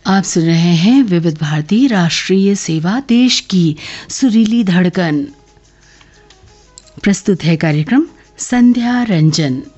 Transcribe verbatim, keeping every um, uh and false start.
आप सुन रहे हैं विविध भारती राष्ट्रीय सेवा, देश की सुरीली धड़कन। प्रस्तुत है कार्यक्रम संध्या रंजन।